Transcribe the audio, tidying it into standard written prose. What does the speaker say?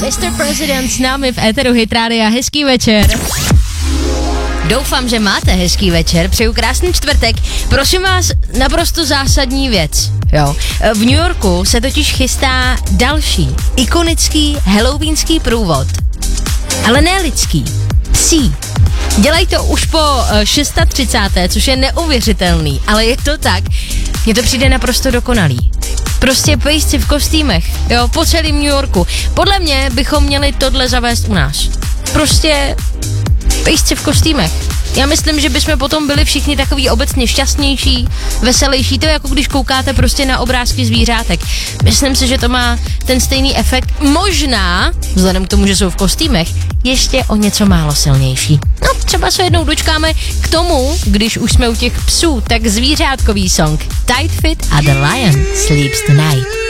Mr. President s námi v éteru Hit Rádia. Hezký večer. Doufám, že máte hezký večer, přeju krásný čtvrtek. Prosím vás, naprosto zásadní věc. Jo. V New Yorku se totiž chystá další ikonický halloweenský průvod. Ale ne lidský, psí. Dělají to už po 630., což je neuvěřitelný, ale je to tak. Mně to přijde naprosto dokonalý. Prostě pejsci v kostýmech, jo, po celém New Yorku. Podle mě bychom měli tohle zavést u nás. Prostě pejsci v kostýmech. Já myslím, že bychom potom byli všichni takový obecně šťastnější, veselější. To je jako když koukáte prostě na obrázky zvířátek. Myslím si, že to má ten stejný efekt. Možná, vzhledem k tomu, že jsou v kostýmech, ještě o něco málo silnější. No, třeba se jednou dočkáme k tomu, když už jsme u těch psů, tak zvířátkový song Tight Fit a The Lion Sleeps Tonight.